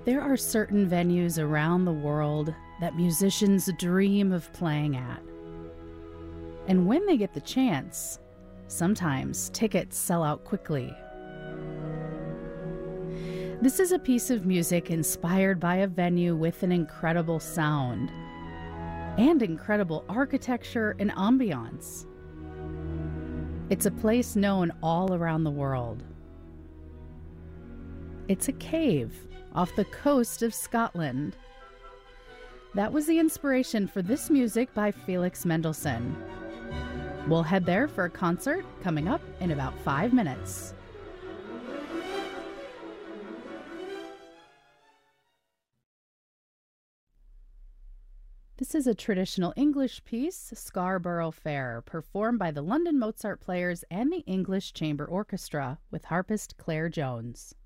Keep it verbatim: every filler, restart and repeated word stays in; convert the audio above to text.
There are certain venues around the world that musicians dream of playing at. And when they get the chance, sometimes tickets sell out quickly. This is a piece of music inspired by a venue with an incredible sound and incredible architecture and ambiance. It's a place known all around the world. It's a cave off the coast of Scotland. That was the inspiration for this music by Felix Mendelssohn. We'll head there for a concert coming up in about five minutes. This is a traditional English piece, Scarborough Fair, performed by the London Mozart Players and the English Chamber Orchestra with harpist Claire Jones.